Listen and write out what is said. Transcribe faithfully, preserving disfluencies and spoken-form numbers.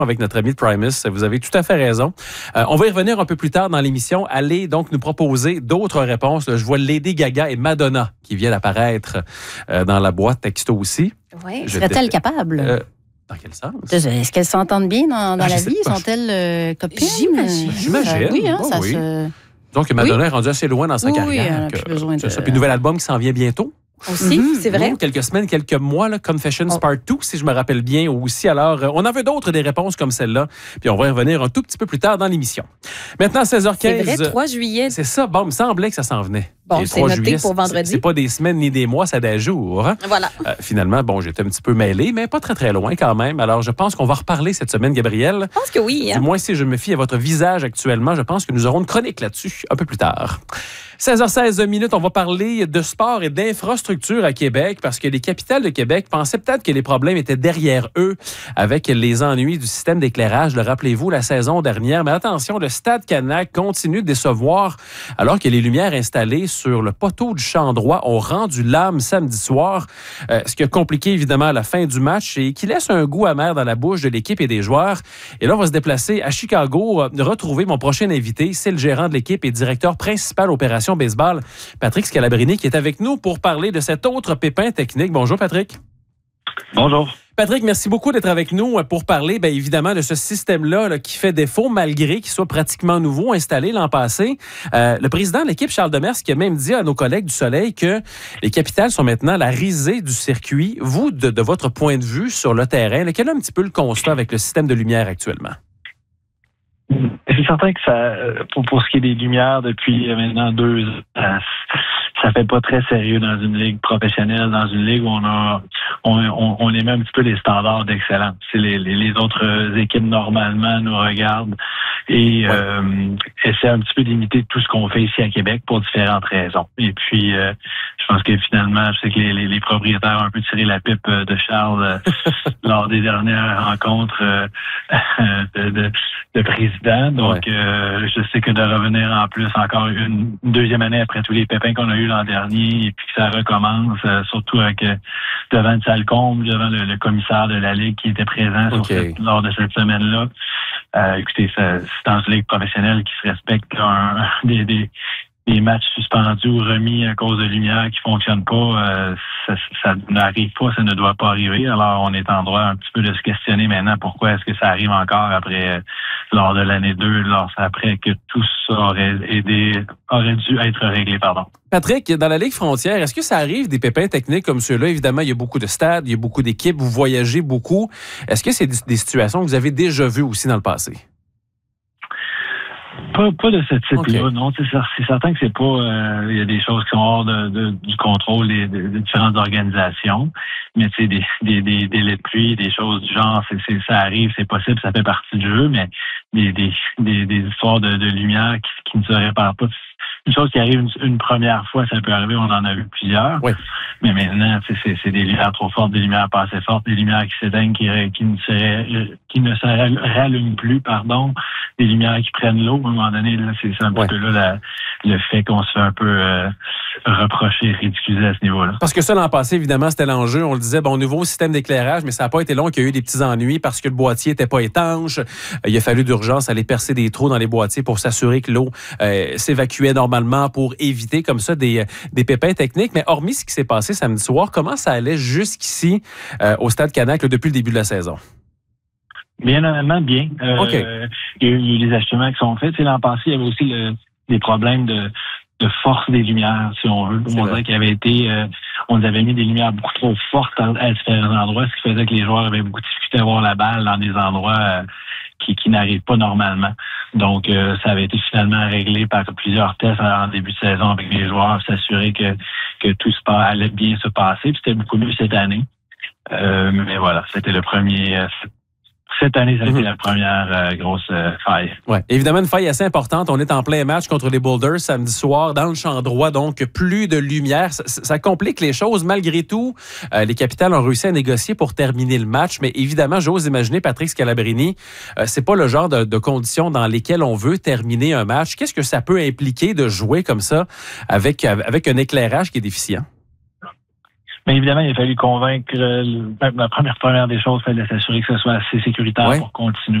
avec notre ami de Primus. Vous avez tout à fait raison. Euh, on va y revenir un peu plus tard dans l'émission. Allez donc nous proposer d'autres réponses. Je vois Lady Gaga et Madonna qui viennent apparaître euh, dans la boîte texto aussi. Oui, serait-elle dé... capable? Euh, dans quel sens? Est-ce qu'elles s'entendent bien dans, dans ah, la vie? Pas. Sont-elles euh, copines? J'imagine. J'imagine. Oui, hein, oh, ça oui. se... Donc, Madonna oui. est rendue assez loin dans sa oui, carrière. Oui, elle n'a plus besoin de... C'est un nouvel album qui s'en vient bientôt. Aussi, mm-hmm. c'est vrai. Mmh, quelques semaines, quelques mois, là, Confessions oh. Part deux, si je me rappelle bien aussi. Alors, euh, on en veut d'autres des réponses comme celle-là. Puis on va y revenir un tout petit peu plus tard dans l'émission. Maintenant, seize heures quinze. C'est vrai, trois juillet. C'est ça. Bon, il me semblait que ça s'en venait. Bon, c'est noté juillet, pour vendredi. C'est, c'est pas des semaines ni des mois, c'est des jours. Hein? Voilà. Euh, finalement, bon, j'étais un petit peu mêlé, mais pas très, très loin quand même. Alors, je pense qu'on va reparler cette semaine, Gabrielle. Je pense que oui. Hein? Du moins, si je me fie à votre visage actuellement, je pense que nous aurons une chronique là-dessus un peu plus tard. seize heures seize minutes, on va parler de sport et d'infrastructure à Québec parce que les capitales de Québec pensaient peut-être que les problèmes étaient derrière eux avec les ennuis du système d'éclairage. Le rappelez-vous, la saison dernière. Mais attention, le Stade Canac continue de décevoir alors que les lumières installées sur le poteau du champ droit ont rendu l'âme samedi soir. Euh, ce qui a compliqué évidemment la fin du match et qui laisse un goût amer dans la bouche de l'équipe et des joueurs. Et là, on va se déplacer à Chicago, euh, retrouver mon prochain invité. C'est le gérant de l'équipe et directeur principal opération baseball, Patrick Scalabrini, qui est avec nous pour parler de cet autre pépin technique. Bonjour, Patrick. Bonjour. Patrick, merci beaucoup d'être avec nous pour parler, bien évidemment, de ce système-là là, qui fait défaut, malgré qu'il soit pratiquement nouveau, installé l'an passé. Euh, le président de l'équipe, Charles Demers, qui a même dit à nos collègues du Soleil que les capitales sont maintenant la risée du circuit. Vous, de, de votre point de vue sur le terrain, là, quel est un petit peu le constat avec le système de lumière actuellement? C'est certain que ça, pour, pour ce qui est des lumières, depuis maintenant deux ans, ça fait pas très sérieux dans une ligue professionnelle, dans une ligue où on a, on, on, on émet un petit peu les standards d'excellence. C'est les, les, les autres équipes normalement nous regardent et ouais. euh, essaient un petit peu d'imiter tout ce qu'on fait ici à Québec pour différentes raisons. Et puis, euh, je pense que finalement, je sais que les, les, les propriétaires ont un peu tiré la pipe de Charles euh, lors des dernières rencontres euh, de, de, de président. Donc, ouais. euh, je sais que de revenir en plus encore une, une deuxième année après tous les pépins qu'on a eu l'an dernier et puis que ça recommence, euh, surtout avec euh, devant une salle comble, devant le, le commissaire de la Ligue qui était présent okay. sur cette, lors de cette semaine-là. Euh, écoutez, ça, c'est dans une ligue professionnelle qui se respecte un, des, des, des matchs suspendus ou remis à cause de lumière qui ne fonctionnent pas, euh, ça, ça n'arrive pas, ça ne doit pas arriver. Alors, on est en droit un petit peu de se questionner maintenant pourquoi est-ce que ça arrive encore après, euh, lors de l'année deux, lors après que tout ça aurait aidé, aurait dû être réglé, pardon. Patrick, dans la Ligue frontière, est-ce que ça arrive des pépins techniques comme ceux-là? Évidemment, il y a beaucoup de stades, il y a beaucoup d'équipes, vous voyagez beaucoup. Est-ce que c'est des situations que vous avez déjà vues aussi dans le passé? Pas, pas de ce type-là, okay. non. C'est, c'est certain que c'est pas... Euh, il y a des choses qui sont hors de, de, du contrôle des, de, de différentes organisations, mais tu sais, des, des, des délais de pluie, des choses du genre, c'est, c'est, ça arrive, c'est possible, ça fait partie du jeu, mais des, des, des, des histoires de, de lumière qui, qui ne se réparent pas. Une chose qui arrive une, une première fois, ça peut arriver, on en a vu plusieurs. Oui. Mais maintenant, c'est, c'est, c'est des lumières trop fortes, des lumières pas assez fortes, des lumières qui s'éteignent, qui, qui, ne se, qui ne se rallument plus, pardon, des lumières qui prennent l'eau. À un moment donné, là, c'est, c'est un ouais. peu là la, le fait qu'on se fait un peu euh, reprocher, ridiculiser à ce niveau-là. Parce que ça, l'an passé, évidemment, c'était l'enjeu. On le disait, bon, nouveau système d'éclairage, mais ça n'a pas été long qu'il y a eu des petits ennuis parce que le boîtier n'était pas étanche. Il a fallu d'urgence aller percer des trous dans les boîtiers pour s'assurer que l'eau euh, s'évacuait normalement pour éviter comme ça des, des pépins techniques. Mais hormis ce qui s'est passé samedi soir, comment ça allait jusqu'ici euh, au Stade Canac là, depuis le début de la saison? Bien honnêtement, bien. Euh, okay. Il y a eu des ajustements qui sont faits. Tu sais, l'an passé, il y avait aussi le, des problèmes de, de force des lumières, si on veut. C'est on dirait qu'il avait été... Euh, on avait mis des lumières beaucoup trop fortes à, à différents endroits, ce qui faisait que les joueurs avaient beaucoup de difficulté à voir la balle dans des endroits... Euh, qui, qui n'arrivent pas normalement. Donc, euh, ça avait été finalement réglé par plusieurs tests en début de saison avec les joueurs, s'assurer que, que tout se allait bien se passer. Puis c'était beaucoup mieux cette année. Euh, mais voilà, c'était le premier... Euh, Cette année, ça a été mm-hmm. la première euh, grosse euh, faille. Oui, évidemment, une faille assez importante. On est en plein match contre les Boulders samedi soir dans le champ droit, donc plus de lumière. Ça, ça complique les choses. Malgré tout, euh, les Capitales ont réussi à négocier pour terminer le match. Mais évidemment, j'ose imaginer, Patrick Scalabrini, euh, c'est pas le genre de, de conditions dans lesquelles on veut terminer un match. Qu'est-ce que ça peut impliquer de jouer comme ça avec, avec un éclairage qui est déficient? Mais évidemment, il a fallu convaincre, euh, la première première des choses, il fallait s'assurer que ce soit assez sécuritaire ouais. pour continuer.